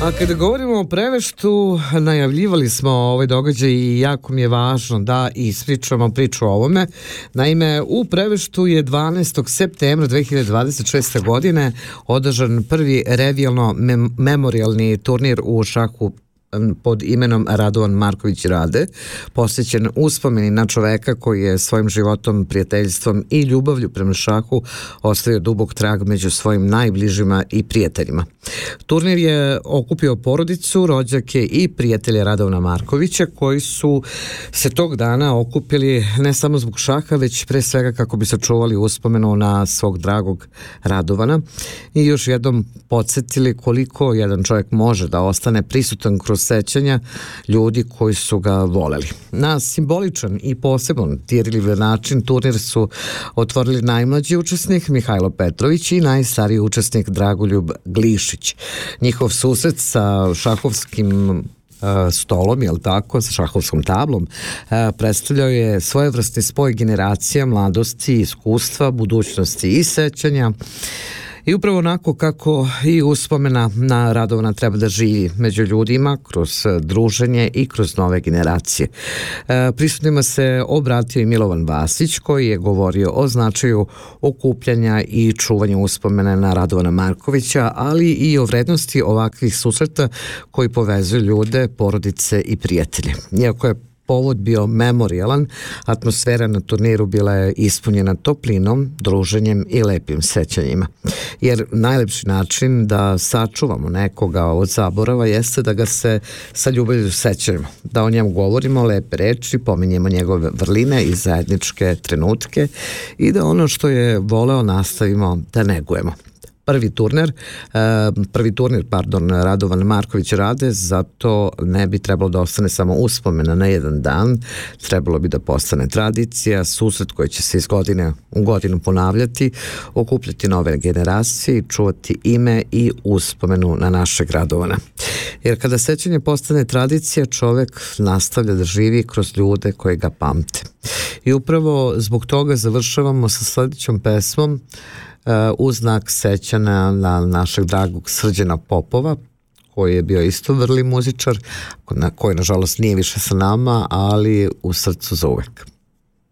A kada govorimo o Preveštu, najavljivali smo ovaj događaj i jako mi je važno da ispričamo priču o ovome. Naime, u Preveštu je 12. septembra 2026. godine održan prvi revijalno-memorijalni turnir u šahu pod imenom Radovan Marković Rade, posvećen uspomeni na čoveka koji je svojim životom, prijateljstvom i ljubavlju prema šahu ostavio dubok trag među svojim najbližima i prijateljima. Turnir je okupio porodicu, rođake i prijatelje Radovana Markovića koji su se tog dana okupili ne samo zbog šaha, već pre svega kako bi sačuvali uspomenu na svog dragog Radovana i još jednom podsjetili koliko jedan čovjek može da ostane prisutan kroz sećanja ljudi koji su ga voleli. Na simboličan i poseban dirljiv način turnir su otvorili najmlađi učesnik Mihajlo Petrović i najstariji učesnik Dragoljub Glišić. Njihov susret sa šahovskim stolom, jel tako, sa šahovskom tablom, predstavljao je svojevrsni spoj generacija, mladosti, iskustva, budućnosti i sećanja. I upravo onako kako i uspomena na Radovana treba da živi među ljudima kroz druženje i kroz nove generacije. Prisutnima se obratio i Milovan Vasić koji je govorio o značaju okupljanja i čuvanja uspomena na Radovana Markovića, ali i o vrednosti ovakvih susreta koji povezuju ljude, porodice i prijatelje. Iako je povod bio memorijalan, atmosfera na turniru bila je ispunjena toplinom, druženjem i lepim sećanjima. Jer najlepši način da sačuvamo nekoga od zaborava jeste da ga se sa ljubavlju sećamo, da o njemu govorimo lepe reči, pominjemo njegove vrline i zajedničke trenutke i da ono što je voleo nastavimo da negujemo. Prvi turnir, Radovan Marković Rade, zato ne bi trebalo da ostane samo uspomena na jedan dan, trebalo bi da postane tradicija, susret koji će se iz godine u godinu ponavljati, okupljati nove generacije i čuvati ime i uspomenu na našeg Radovana. Jer kada sećanje postane tradicija, čovek nastavlja da živi kroz ljude koji ga pamte. I upravo zbog toga završavamo sa sledećom pesmom u znak sećanja na našeg dragog Srđana Popova, koji je bio isto vrli muzičar, koji nažalost nije više sa nama, ali u srcu zauvek.